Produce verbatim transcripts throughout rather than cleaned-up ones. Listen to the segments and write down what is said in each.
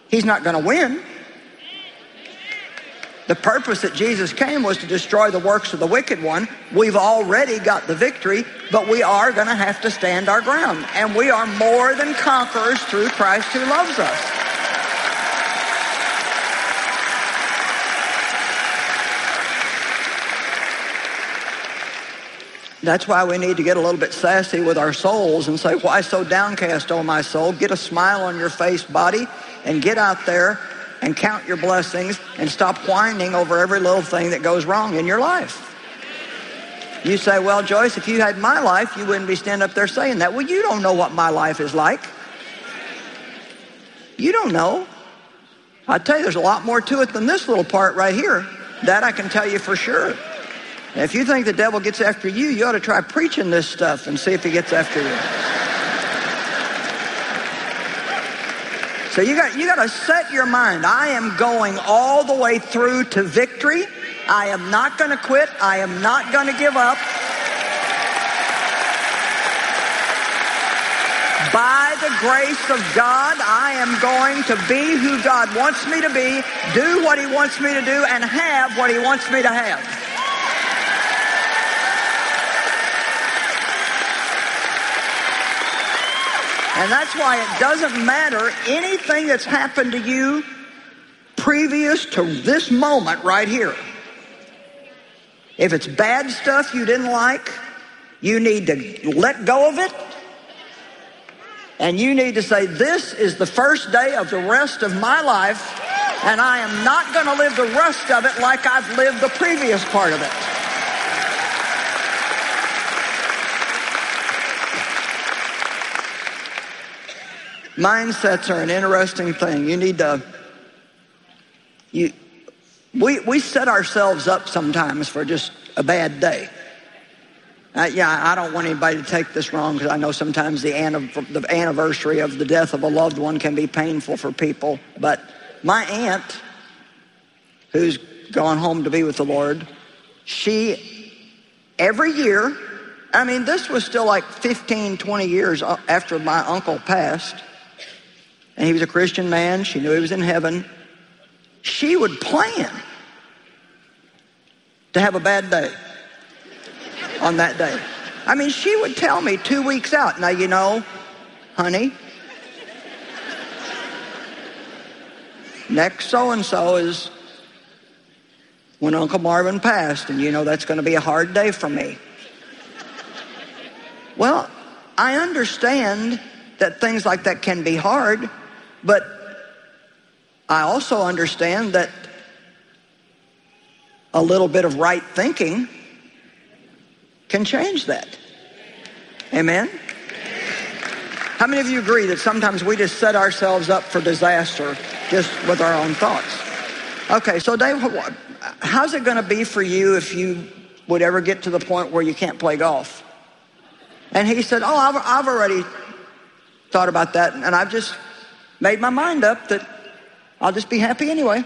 He's not going to win. The purpose that Jesus came was to destroy the works of the wicked one. We've already got the victory, but we are going to have to stand our ground. And we are more than conquerors through Christ who loves us. That's why we need to get a little bit sassy with our souls and say, why so downcast, O my soul? Get a smile on your face, body, and get out there and count your blessings and stop whining over every little thing that goes wrong in your life. You say, well, Joyce, if you had my life, you wouldn't be standing up there saying that. Well, you don't know what my life is like. You don't know. I tell you, there's a lot more to it than this little part right here. That I can tell you for sure. If you think the devil gets after you, you ought to try preaching this stuff and see if he gets after you. So you got, you got to set your mind. I am going all the way through to victory. I am not going to quit. I am not going to give up. By the grace of God, I am going to be who God wants me to be, do what he wants me to do, and have what he wants me to have. And that's why it doesn't matter anything that's happened to you previous to this moment right here. If it's bad stuff you didn't like, you need to let go of it. And you need to say, this is the first day of the rest of my life, and I am not going to live the rest of it like I've lived the previous part of it. Mindsets are an interesting thing. You need to, you, we, we set ourselves up sometimes for just a bad day. Uh, yeah, I don't want anybody to take this wrong, because I know sometimes the, anniv- the anniversary of the death of a loved one can be painful for people. But my aunt, who's gone home to be with the Lord, she, every year, I mean, this was still like fifteen, twenty years after my uncle passed, and he was a Christian man. She knew he was in heaven. She would plan to have a bad day on that day. I mean, she would tell me two weeks out, now, you know, honey, next so-and-so is when Uncle Marvin passed, and you know that's going to be a hard day for me. Well, I understand that things like that can be hard, but I also understand that a little bit of right thinking can change that. Amen? How many of you agree that sometimes we just set ourselves up for disaster just with our own thoughts? Okay, so Dave, how's it going to be for you if you would ever get to the point where you can't play golf? And he said, oh, I've, I've already thought about that, and I've just made my mind up that I'll just be happy anyway.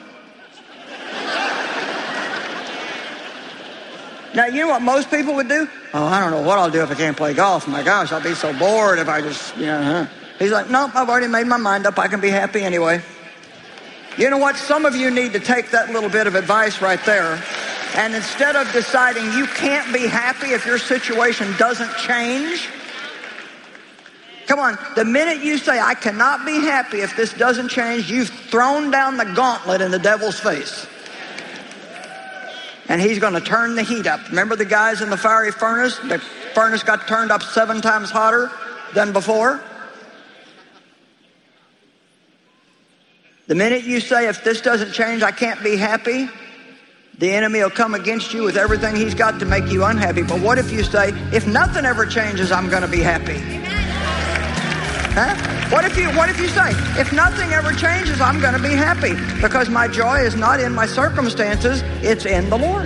Now, you know what most people would do? Oh, I don't know what I'll do if I can't play golf. My gosh, I'll be so bored if I just, you know. Huh? He's like, nope, I've already made my mind up. I can be happy anyway. You know what? Some of you need to take that little bit of advice right there, and instead of deciding you can't be happy if your situation doesn't change, come on, the minute you say, I cannot be happy if this doesn't change, you've thrown down the gauntlet in the devil's face. And he's going to turn the heat up. Remember the guys in the fiery furnace? The furnace got turned up seven times hotter than before. The minute you say, if this doesn't change, I can't be happy, the enemy will come against you with everything he's got to make you unhappy. But what if you say, if nothing ever changes, I'm going to be happy? Huh? What if you what if you say, if nothing ever changes, I'm going to be happy, because my joy is not in my circumstances, it's in the Lord.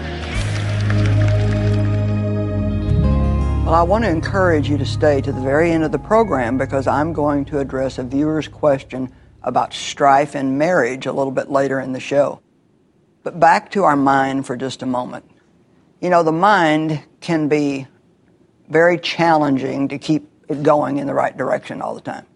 Well, I want to encourage you to stay to the very end of the program, because I'm going to address a viewer's question about strife in marriage a little bit later in the show. But back to our mind for just a moment. You know, the mind can be very challenging to keep it going in the right direction all the time.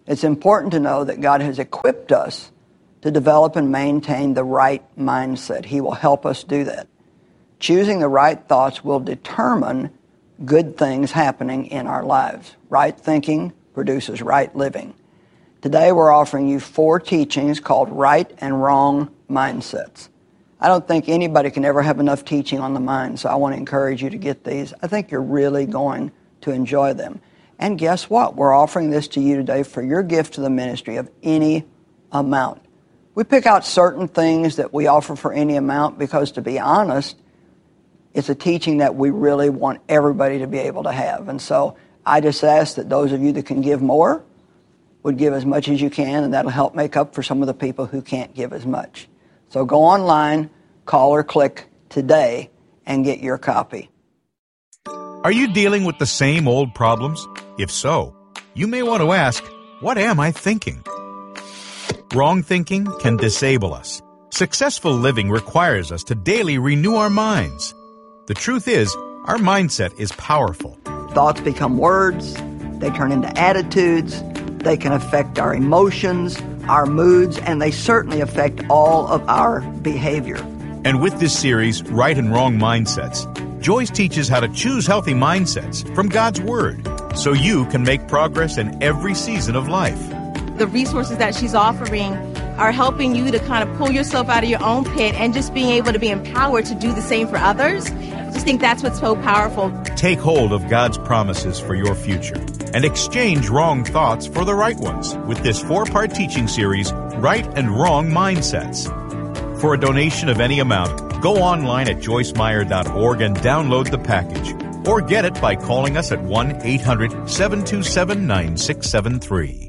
It's important to know that God has equipped us to develop and maintain the right mindset. He will help us do that. Choosing the right thoughts will determine good things happening in our lives. Right thinking produces right living. Today we're offering you four teachings called Right and Wrong Mindsets. I don't think anybody can ever have enough teaching on the mind, so I want to encourage you to get these. I think you're really going to enjoy them. And guess what? We're offering this to you today for your gift to the ministry of any amount. We pick out certain things that we offer for any amount because, to be honest, it's a teaching that we really want everybody to be able to have. And so I just ask that those of you that can give more would give as much as you can, and that'll help make up for some of the people who can't give as much. So go online, call or click today, and get your copy. Are you dealing with the same old problems? If so, you may want to ask, what am I thinking? Wrong thinking can disable us. Successful living requires us to daily renew our minds. The truth is, our mindset is powerful. Thoughts become words, they turn into attitudes, they can affect our emotions, our moods, and they certainly affect all of our behavior. And with this series, Right and Wrong Mindsets, Joyce teaches how to choose healthy mindsets from God's Word so you can make progress in every season of life. The resources that she's offering are helping you to kind of pull yourself out of your own pit and just being able to be empowered to do the same for others. I just think that's what's so powerful. Take hold of God's promises for your future and exchange wrong thoughts for the right ones with this four-part teaching series, Right and Wrong Mindsets. For a donation of any amount, go online at joyce meyer dot org and download the package, or get it by calling us at one eight hundred seven two seven nine six seven three.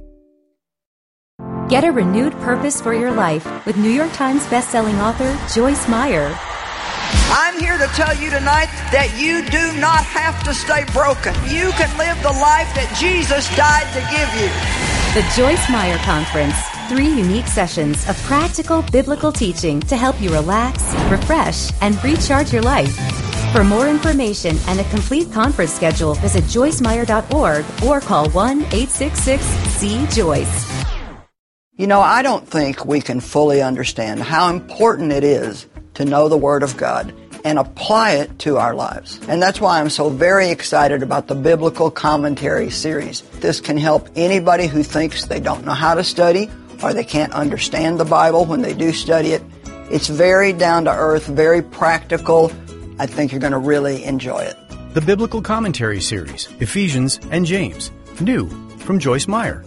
Get a renewed purpose for your life with New York Times bestselling author Joyce Meyer. I'm here to tell you tonight that you do not have to stay broken. You can live the life that Jesus died to give you. The Joyce Meyer Conference. Three unique sessions of practical biblical teaching to help you relax, refresh, and recharge your life. For more information and a complete conference schedule, visit joyce meyer dot org or call one eight six six C Joyce. You know, I don't think we can fully understand how important it is to know the Word of God and apply it to our lives. And that's why I'm so very excited about the Biblical Commentary series. This can help anybody who thinks they don't know how to study or they can't understand the Bible when they do study it. It's very down to earth, very practical. I think you're going to really enjoy it. The Biblical Commentary series, Ephesians and James, new from Joyce Meyer.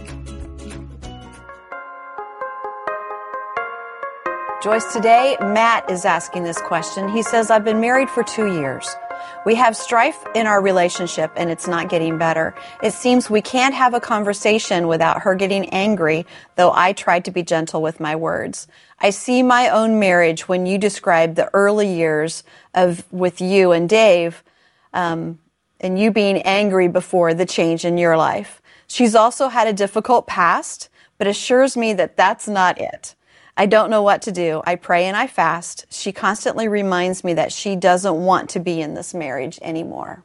Joyce, today Matt is asking this question. He says, I've been married for two years. We have strife in our relationship and it's not getting better. It seems we can't have a conversation without her getting angry, though I tried to be gentle with my words. I see my own marriage when you describe the early years of with you and Dave, um, and you being angry before the change in your life. She's also had a difficult past, but assures me that that's not it. I don't know what to do. I pray and I fast. She constantly reminds me that she doesn't want to be in this marriage anymore.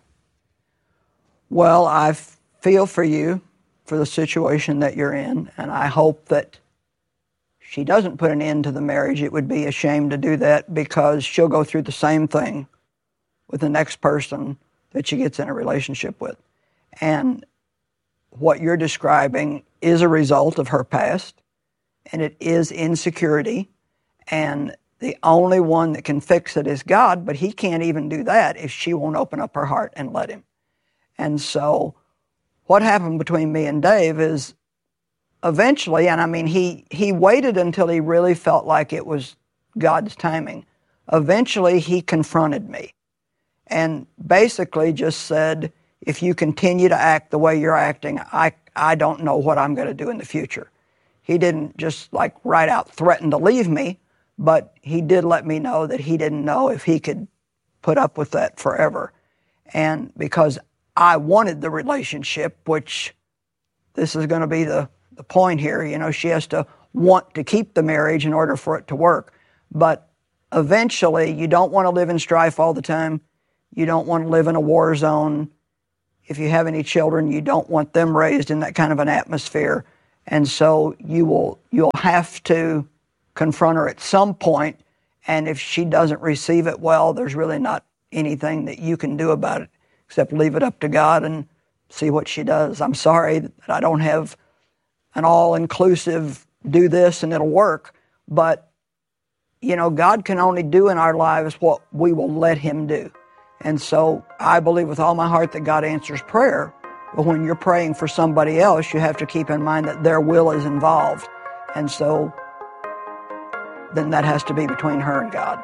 Well, I feel for you, for the situation that you're in, and I hope that she doesn't put an end to the marriage. It would be a shame to do that because she'll go through the same thing with the next person that she gets in a relationship with. And what you're describing is a result of her past. And it is insecurity, and the only one that can fix it is God, but he can't even do that if she won't open up her heart and let him. And so what happened between me and Dave is eventually, and I mean, he, he waited until he really felt like it was God's timing. Eventually, he confronted me and basically just said, if you continue to act the way you're acting, I, I don't know what I'm going to do in the future. He didn't just like right out threaten to leave me, but he did let me know that he didn't know if he could put up with that forever. And because I wanted the relationship, which this is going to be the, the point here, you know, she has to want to keep the marriage in order for it to work. But eventually, you don't want to live in strife all the time. You don't want to live in a war zone. If you have any children, you don't want them raised in that kind of an atmosphere. And so you will, you'll have to confront her at some point. And if she doesn't receive it well, there's really not anything that you can do about it except leave it up to God and see what she does. I'm sorry that I don't have an all-inclusive do this and it'll work, but you know, God can only do in our lives what we will let him do. And so I believe with all my heart that God answers prayer, but when you're praying for somebody else, you have to keep in mind that their will is involved. And so then that has to be between her and God.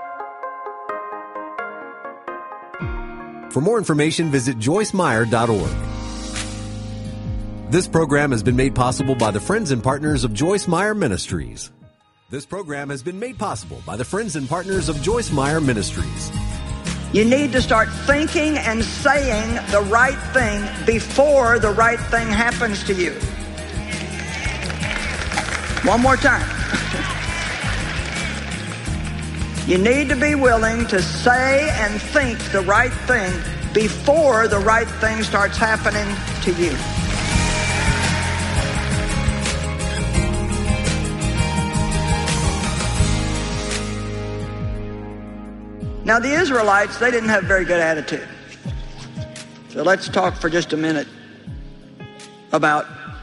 For more information, visit joyce meyer dot org. This program has been made possible by the friends and partners of Joyce Meyer Ministries. This program has been made possible by the friends and partners of Joyce Meyer Ministries. You need to start thinking and saying the right thing before the right thing happens to you. One more time. You need to be willing to say and think the right thing before the right thing starts happening to you. Now, the Israelites, they didn't have a very good attitude. So let's talk for just a minute about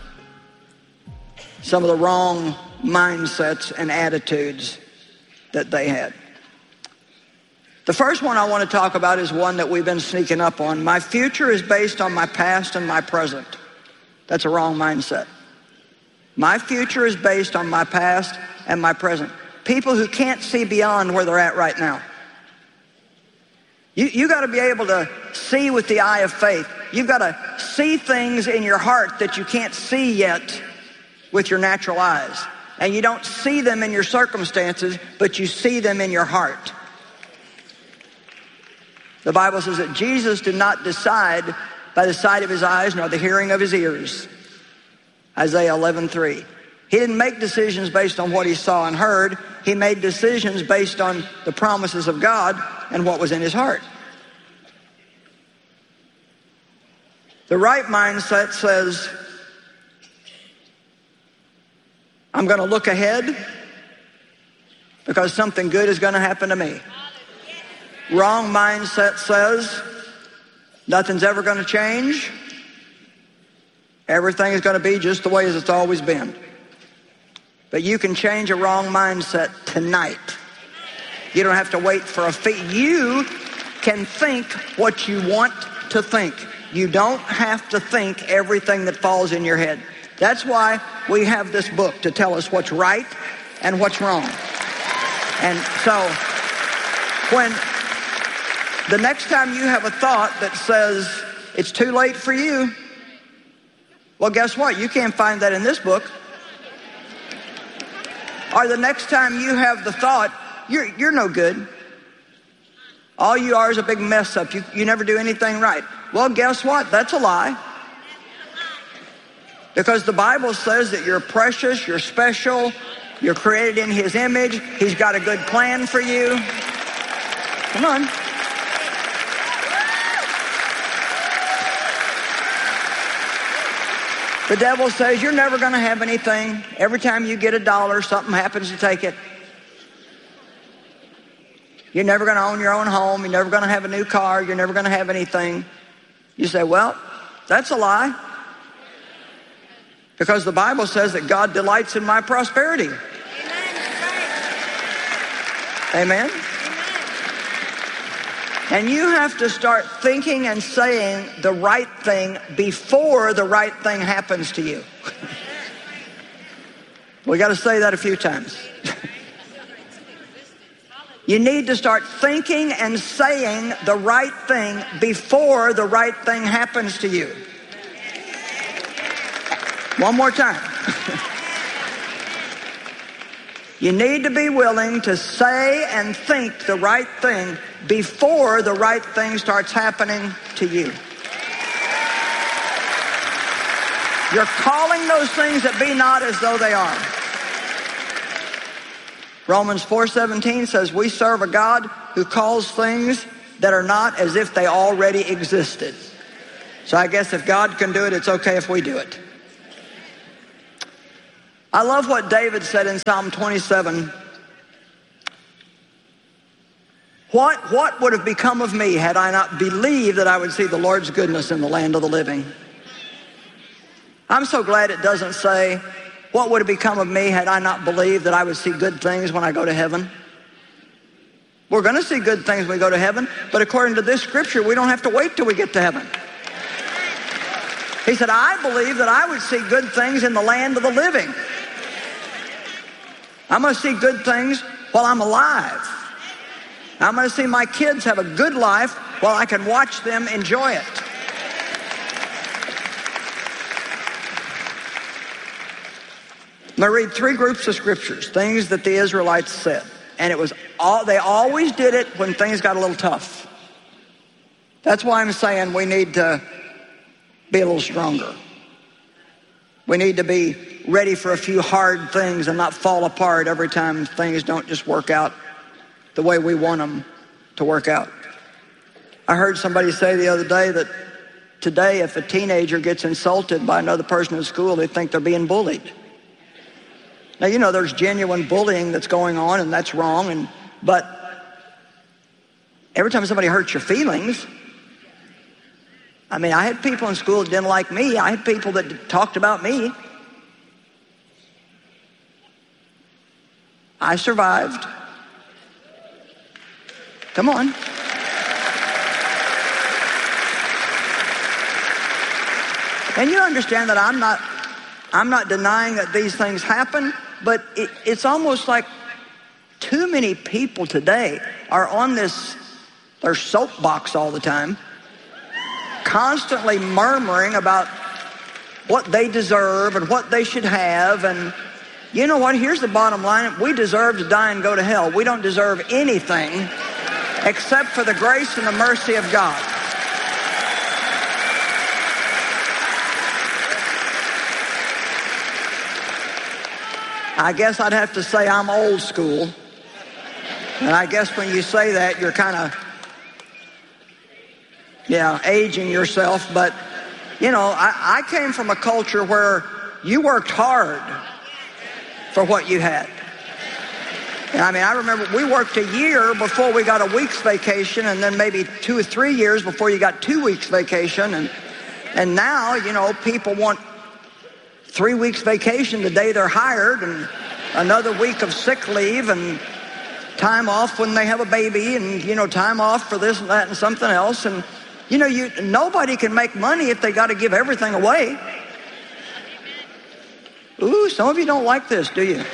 some of the wrong mindsets and attitudes that they had. The first one I want to talk about is one that we've been sneaking up on. My future is based on my past and my present. That's a wrong mindset. My future is based on my past and my present. People who can't see beyond where they're at right now. You, you got to be able to see with the eye of faith. You've got to see things in your heart that you can't see yet with your natural eyes. And you don't see them in your circumstances, but you see them in your heart. The Bible says that Jesus did not decide by the sight of his eyes nor the hearing of his ears. Isaiah eleven three. He didn't make decisions based on what he saw and heard. He made decisions based on the promises of God and what was in his heart. The right mindset says, I'm going to look ahead because something good is going to happen to me. Wrong mindset says, nothing's ever going to change. Everything is going to be just the way as it's always been. But you can change a wrong mindset tonight. You don't have to wait for a fee. You can think what you want to think. You don't have to think everything that falls in your head. That's why we have this book to tell us what's right and what's wrong. And so when the next time you have a thought that says it's too late for you, well, guess what? You can't find that in this book. Or the next time you have the thought, you're, you're no good. All you are is a big mess up. You, you never do anything right. Well, guess what? That's a lie. Because the Bible says that you're precious, you're special, you're created in his image. He's got a good plan for you. Come on. The devil says you're never going to have anything. Every time you get a dollar, something happens to take it. You're never going to own your own home. You're never going to have a new car. You're never going to have anything. You say, well, that's a lie. Because the Bible says that God delights in my prosperity. Amen? Amen? And you have to start thinking and saying the right thing before the right thing happens to you. We got to say that a few times. You need to start thinking and saying the right thing before the right thing happens to you. One more time. You need to be willing to say and think the right thing before the right thing starts happening to you. You're calling those things that be not as though they are. Romans four seventeen says we serve a God who calls things that are not as if they already existed. So I guess if God can do it, it's okay if we do it. I love what David said in Psalm twenty-seven. What, what would have become of me had I not believed that I would see the Lord's goodness in the land of the living? I'm so glad it doesn't say, what would have become of me had I not believed that I would see good things when I go to heaven? We're going to see good things when we go to heaven, but according to this scripture, we don't have to wait till we get to heaven. He said, I believe that I would see good things in the land of the living. I'm going to see good things while I'm alive. I'm going to see my kids have a good life while I can watch them enjoy it. I'm going to read three groups of scriptures, things that the Israelites said. And it was all, they always did it when things got a little tough. That's why I'm saying we need to be a little stronger. We need to be ready for a few hard things and not fall apart every time things don't just work out the way we want them to work out. I heard somebody say the other day that today if a teenager gets insulted by another person in school, they think they're being bullied. Now, you know, there's genuine bullying that's going on, and that's wrong, and but every time somebody hurts your feelings, I mean, I had people in school that didn't like me. I had people that talked about me. I survived. Come on. And you understand that I'm not, I'm not denying that these things happen, but it, it's almost like too many people today are on this, their soapbox all the time, constantly murmuring about what they deserve and what they should have. And you know what? Here's the bottom line. We deserve to die and go to hell. We don't deserve anything except for the grace and the mercy of God. I guess I'd have to say I'm old school. And I guess when you say that, you're kind of, yeah, aging yourself. But, you know, I, I came from a culture where you worked hard for what you had. I mean, I remember we worked a year before we got a week's vacation, and then maybe two or three years before you got two weeks vacation. And and now, you know, people want three weeks vacation the day they're hired, and another week of sick leave, and time off when they have a baby, and, you know, time off for this and that and something else. And, you know, you nobody can make money if they got to give everything away. Ooh, some of you don't like this, do you?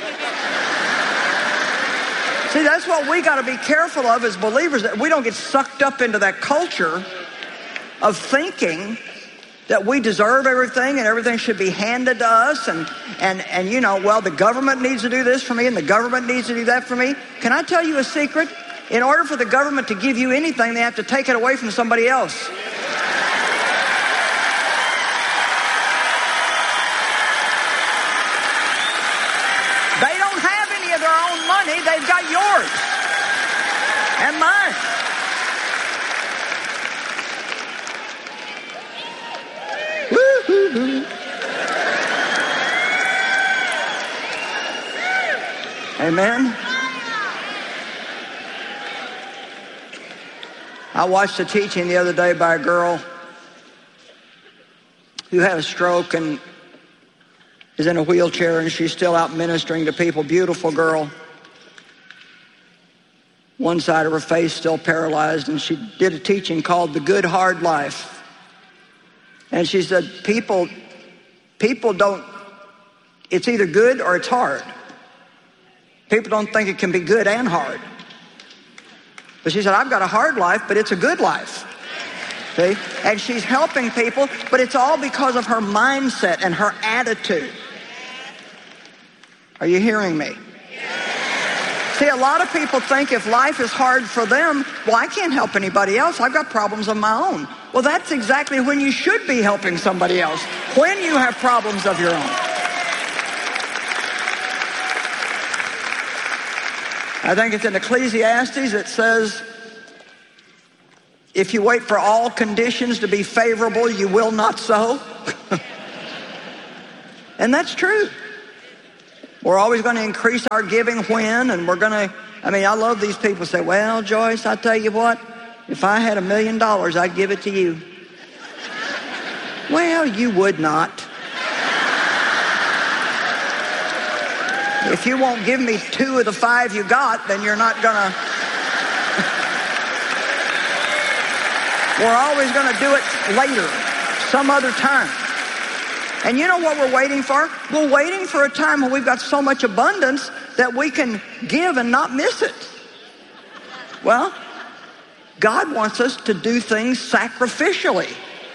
See, that's what we got to be careful of as believers, that we don't get sucked up into that culture of thinking that we deserve everything and everything should be handed to us, and, and, and you know, well, the government needs to do this for me and the government needs to do that for me. Can I tell you a secret? In order for the government to give you anything, they have to take it away from somebody else. They've got yours and mine. Woo-hoo-hoo. Amen. I watched a teaching the other day by a girl who had a stroke and is in a wheelchair, and she's still out ministering to people. Beautiful girl. One side of her face still paralyzed, and she did a teaching called The Good Hard Life. And she said, people, people don't, it's either good or it's hard. People don't think it can be good and hard. But she said, I've got a hard life, but it's a good life. See? And she's helping people, but it's all because of her mindset and her attitude. Are you hearing me? See, a lot of people think if life is hard for them, well, I can't help anybody else. I've got problems of my own. Well, that's exactly when you should be helping somebody else, when you have problems of your own. I think it's in Ecclesiastes. It says, if you wait for all conditions to be favorable, you will not sow. And that's true. We're always going to increase our giving when, and we're going to, I mean, I love these people say, well, Joyce, I tell you what, if I had a million dollars, I'd give it to you. Well, you would not. If you won't give me two of the five you got, then you're not going to. We're always going to do it later, some other time. And you know what we're waiting for? We're waiting for a time when we've got so much abundance that we can give and not miss it. Well, God wants us to do things sacrificially.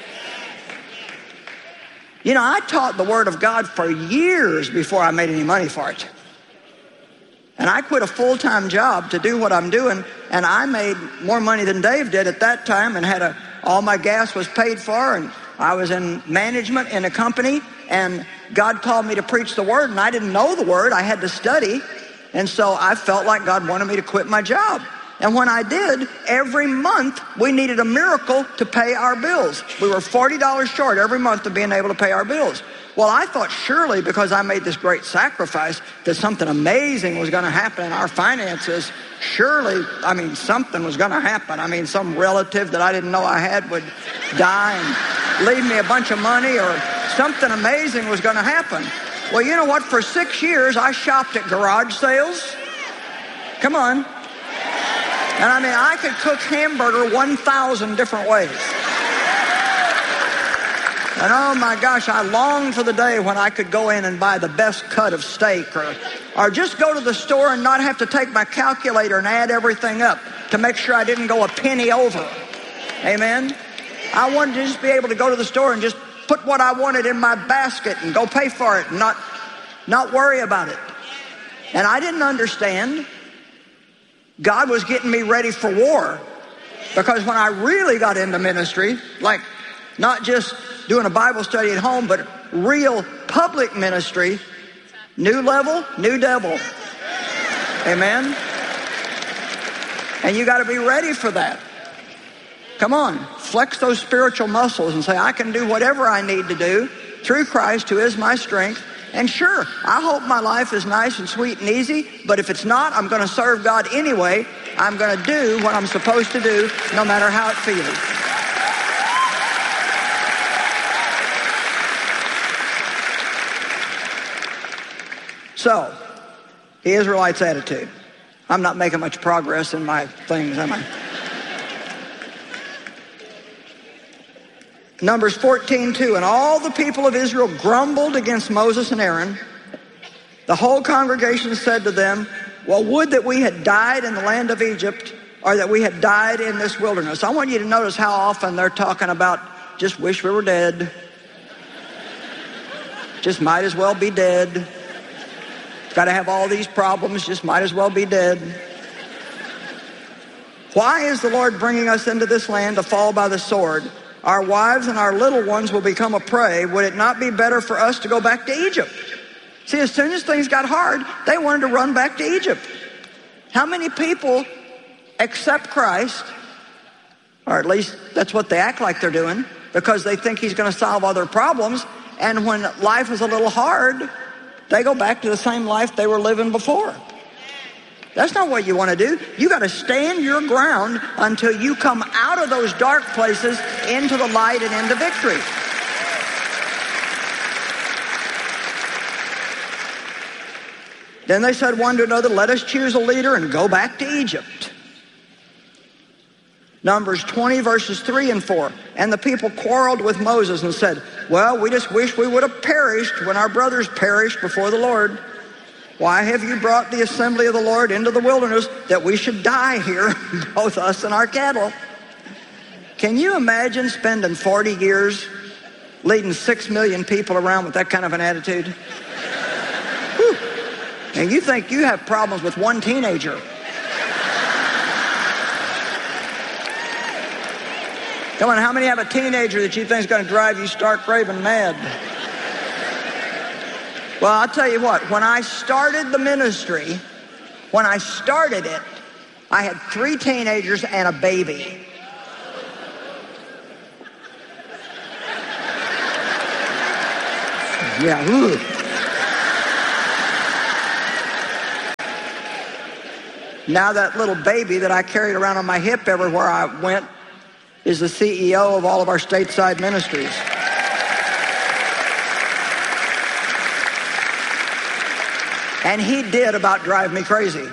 You know, I taught the Word of God for years before I made any money for it. And I quit a full-time job to do what I'm doing, and I made more money than Dave did at that time, and had a, all my gas was paid for, and I was in management in a company, and God called me to preach the Word, and I didn't know the Word. I had to study, and so I felt like God wanted me to quit my job. And when I did, every month we needed a miracle to pay our bills. We were forty dollars short every month of being able to pay our bills. Well, I thought surely because I made this great sacrifice that something amazing was going to happen in our finances. Surely, I mean, something was going to happen. I mean, some relative that I didn't know I had would die and leave me a bunch of money, or something amazing was going to happen. Well, you know what? For six years, I shopped at garage sales. Come on. And I mean, I could cook hamburger one thousand different ways. And oh my gosh, I longed for the day when I could go in and buy the best cut of steak, or, or just go to the store and not have to take my calculator and add everything up to make sure I didn't go a penny over. Amen? I wanted to just be able to go to the store and just put what I wanted in my basket and go pay for it and not, not worry about it. And I didn't understand. God was getting me ready for war, because when I really got into ministry, like not just doing a Bible study at home, but real public ministry, new level, new devil. Amen? And you got to be ready for that. Come on, flex those spiritual muscles and say, I can do whatever I need to do through Christ who is my strength. And sure, I hope my life is nice and sweet and easy, but if it's not, I'm going to serve God anyway. I'm going to do what I'm supposed to do, no matter how it feels. So, the Israelites' attitude. I'm not making much progress in my things, am I? Numbers fourteen two, and all the people of Israel grumbled against Moses and Aaron. The whole congregation said to them, well, would that we had died in the land of Egypt, or that we had died in this wilderness. I want you to notice how often they're talking about, just wish we were dead. Just might as well be dead. Got to have all these problems, just might as well be dead. Why is the Lord bringing us into this land to fall by the sword? Our wives and our little ones will become a prey. Would it not be better for us to go back to Egypt? See, as soon as things got hard, they wanted to run back to Egypt. How many people accept Christ, or at least that's what they act like they're doing, because they think he's going to solve all their problems, and when life is a little hard, they go back to the same life they were living before. That's not what you want to do. You got to stand your ground until you come out of those dark places into the light and into victory. Then they said one to another, let us choose a leader and go back to Egypt. Numbers twenty, verses three and four. And the people quarreled with Moses and said, well, we just wish we would have perished when our brothers perished before the Lord. Why have you brought the assembly of the Lord into the wilderness that we should die here, both us and our cattle? Can you imagine spending forty years leading six million people around with that kind of an attitude? Whew. And you think you have problems with one teenager. Come on, how many have a teenager that you think is going to drive you stark raving mad? Well, I'll tell you what, when I started the ministry, when I started it, I had three teenagers and a baby. Yeah, ooh. Now that little baby that I carried around on my hip everywhere I went is the C E O of all of our stateside ministries. And he did about drive me crazy.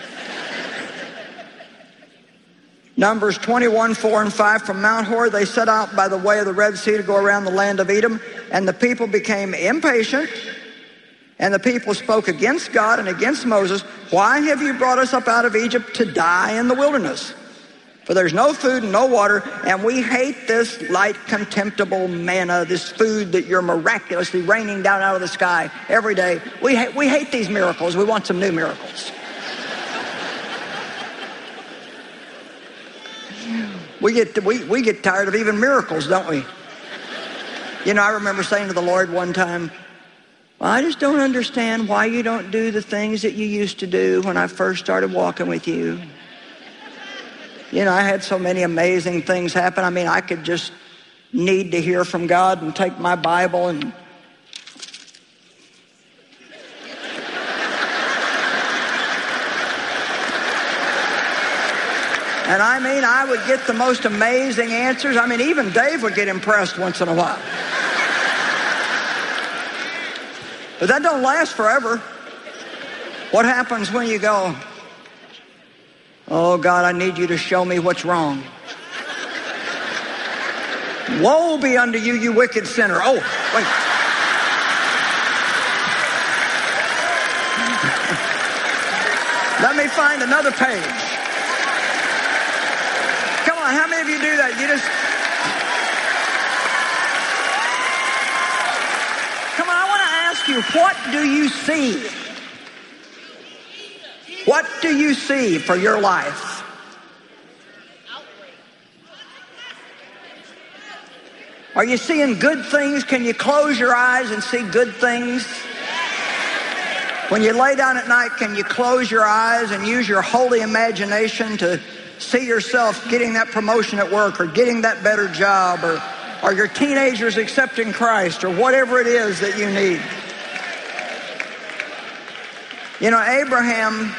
Numbers twenty-one, four and five, from Mount Hor, they set out by the way of the Red Sea to go around the land of Edom, and the people became impatient, and the people spoke against God and against Moses. Why have you brought us up out of Egypt to die in the wilderness? For there's no food and no water, and we hate this light, contemptible manna, this food that you're miraculously raining down out of the sky every day. We hate, we hate these miracles. We want some new miracles. We get, we, we get tired of even miracles, don't we? You know, I remember saying to the Lord one time, well, I just don't understand why you don't do the things that you used to do when I first started walking with you. You know, I had so many amazing things happen. I mean, I could just need to hear from God and take my Bible and and I mean, I would get the most amazing answers. I mean, even Dave would get impressed once in a while. But that don't last forever. What happens when you go, oh, God, I need you to show me what's wrong. Woe be unto you, you wicked sinner. Oh, wait. Let me find another page. Come on, how many of you do that? You just... Come on, I want to ask you, what do you see? What do you see for your life? Are you seeing good things? Can you close your eyes and see good things? When you lay down at night, can you close your eyes and use your holy imagination to see yourself getting that promotion at work, or getting that better job, or, or your teenagers accepting Christ, or whatever it is that you need? You know, Abraham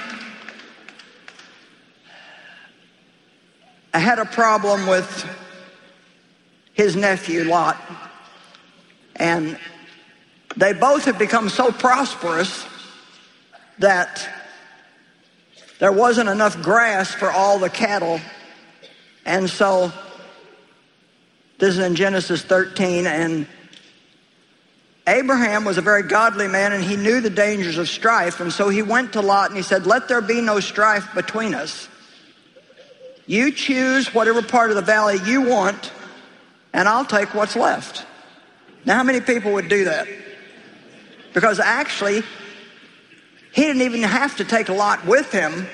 had a problem with his nephew Lot, and they both had become so prosperous that there wasn't enough grass for all the cattle. And so this is in Genesis thirteen, and Abraham was a very godly man, and he knew the dangers of strife, and so he went to Lot and he said, let there be no strife between us. You choose whatever part of the valley you want, and I'll take what's left. Now, how many people would do that? Because actually, he didn't even have to take Lot with him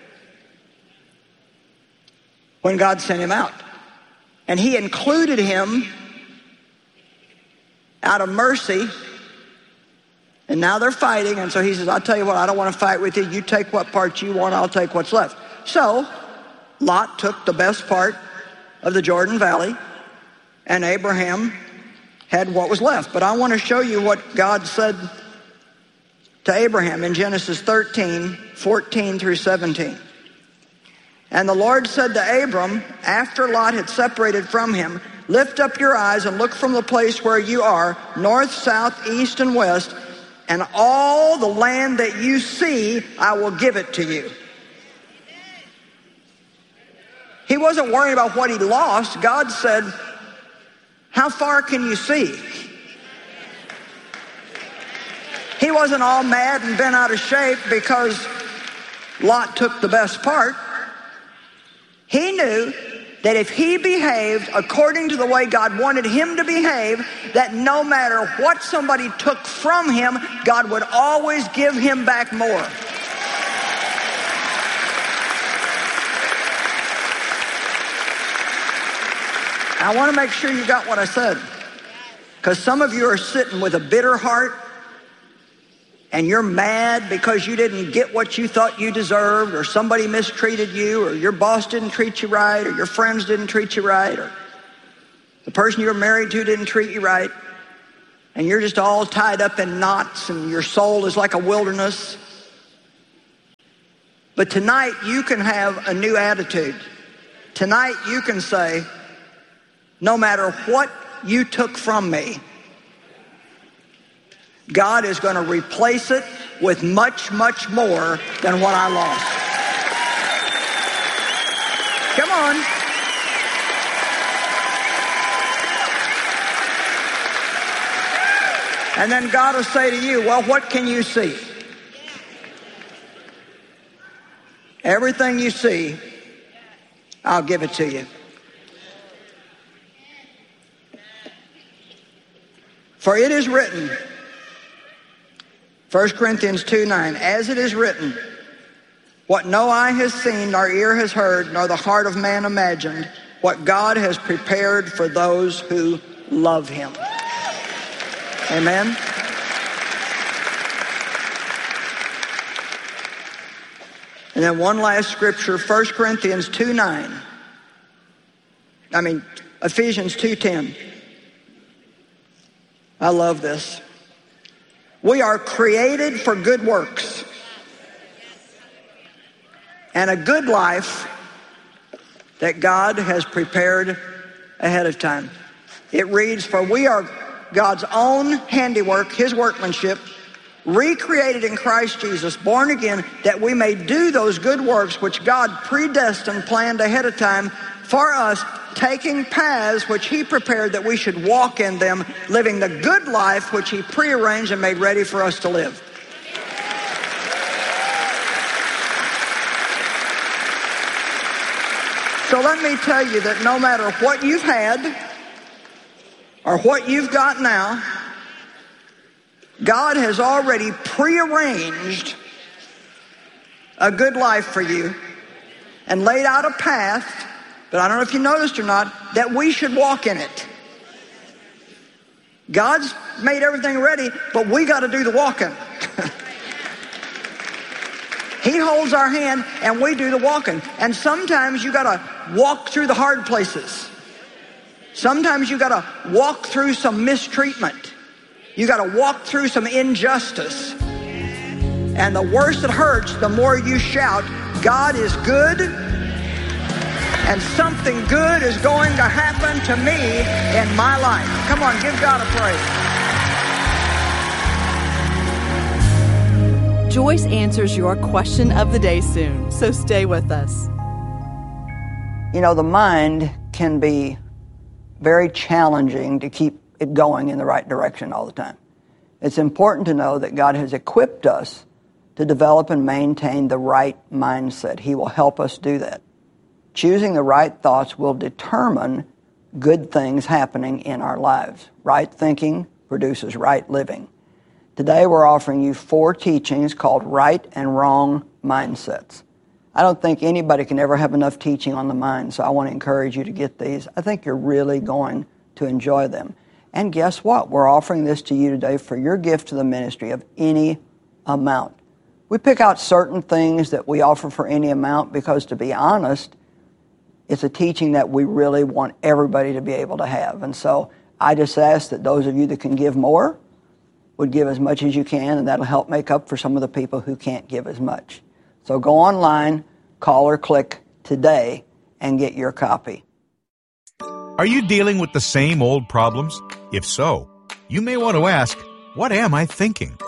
when God sent him out. And he included him out of mercy. And now they're fighting, and so he says, I'll tell you what, I don't want to fight with you. You take what part you want, I'll take what's left. So Lot took the best part of the Jordan Valley, and Abraham had what was left. But I want to show you what God said to Abraham in Genesis thirteen, fourteen through seventeen. And the Lord said to Abram, after Lot had separated from him, lift up your eyes and look from the place where you are, north, south, east, and west, and all the land that you see, I will give it to you. He wasn't worried about what he lost. God said, how far can you see? He wasn't all mad and bent out of shape because Lot took the best part. He knew that if he behaved according to the way God wanted him to behave, that no matter what somebody took from him, God would always give him back more. I want to make sure you got what I said, because some of you are sitting with a bitter heart, and you're mad because you didn't get what you thought you deserved, or somebody mistreated you, or your boss didn't treat you right, or your friends didn't treat you right, or the person you were married to didn't treat you right, and you're just all tied up in knots, and your soul is like a wilderness. But tonight you can have a new attitude. Tonight you can say, no matter what you took from me, God is going to replace it with much, much more than what I lost. Come on. And then God will say to you, well, what can you see? Everything you see, I'll give it to you. For it is written, First Corinthians two nine, as it is written, what no eye has seen, nor ear has heard, nor the heart of man imagined, what God has prepared for those who love him. Amen. And then one last scripture, First Corinthians two nine. I mean, Ephesians two ten. I love this. We are created for good works and a good life that God has prepared ahead of time. It reads, for we are God's own handiwork, his workmanship, recreated in Christ Jesus, born again, that we may do those good works which God predestined, planned ahead of time for us, taking paths which he prepared that we should walk in them, living the good life which he prearranged and made ready for us to live. So let me tell you that no matter what you've had or what you've got now, God has already prearranged a good life for you and laid out a path, but I don't know if you noticed or not, that we should walk in it. God's made everything ready, but we got to do the walking. He holds our hand and we do the walking. And sometimes you got to walk through the hard places. Sometimes you got to walk through some mistreatment. You got to walk through some injustice. And the worse it hurts, the more you shout, God is good, and something good is going to happen to me in my life. Come on, give God a praise. Joyce answers your question of the day soon, so stay with us. You know, the mind can be very challenging to keep it going in the right direction all the time. It's important to know that God has equipped us to develop and maintain the right mindset. He will help us do that. Choosing the right thoughts will determine good things happening in our lives. Right thinking produces right living. Today we're offering you four teachings called Right and Wrong Mindsets. I don't think anybody can ever have enough teaching on the mind, so I want to encourage you to get these. I think you're really going to enjoy them. And guess what? We're offering this to you today for your gift to the ministry of any amount. We pick out certain things that we offer for any amount because, to be honest, it's a teaching that we really want everybody to be able to have. And so I just ask that those of you that can give more would give as much as you can, and that'll help make up for some of the people who can't give as much. So go online, call or click today, and get your copy. Are you dealing with the same old problems? If so, you may want to ask, what am I thinking?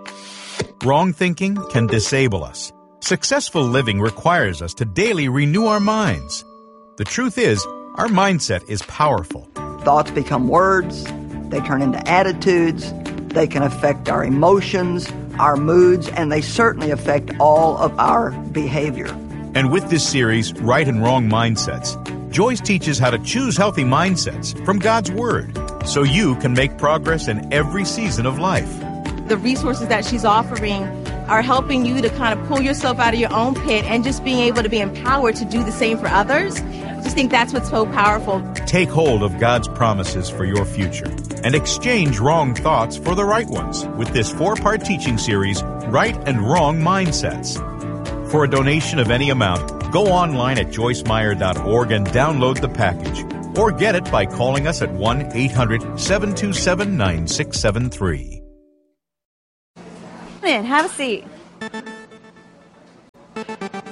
Wrong thinking can disable us. Successful living requires us to daily renew our minds. The truth is, our mindset is powerful. Thoughts become words, they turn into attitudes, they can affect our emotions, our moods, and they certainly affect all of our behavior. And with this series, Right and Wrong Mindsets, Joyce teaches how to choose healthy mindsets from God's Word so you can make progress in every season of life. The resources that she's offering are helping you to kind of pull yourself out of your own pit and just being able to be empowered to do the same for others. I just think that's what's so powerful. Take hold of God's promises for your future and exchange wrong thoughts for the right ones with this four-part teaching series, Right and Wrong Mindsets. For a donation of any amount, go online at joyce meyer dot org and download the package, or get it by calling us at one eight hundred seven two seven nine six seven three. Come in, have a seat.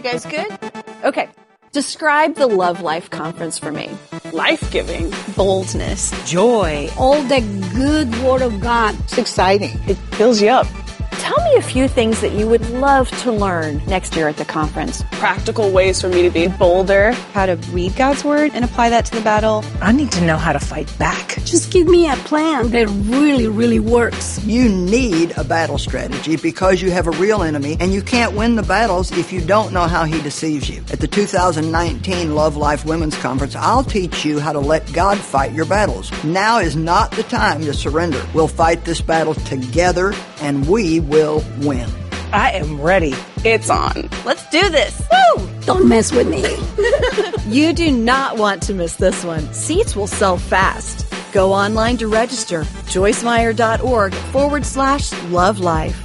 You guys good? Okay. Describe the Love Life Conference for me. Life-giving. Boldness. Joy. All the good Word of God. It's exciting. It fills you up. Tell me a few things that you would love to learn next year at the conference. Practical ways for me to be bolder. How to read God's Word and apply that to the battle. I need to know how to fight back. Just give me a plan that really, really works. You need a battle strategy because you have a real enemy, and you can't win the battles if you don't know how he deceives you. At the two thousand nineteen Love Life Women's Conference, I'll teach you how to let God fight your battles. Now is not the time to surrender. We'll fight this battle together, and we will win. I am ready. It's on. Let's do this. Woo! Don't mess with me. You do not want to miss this one. Seats will sell fast. Go online to register. joycemeyer.org forward slash love life.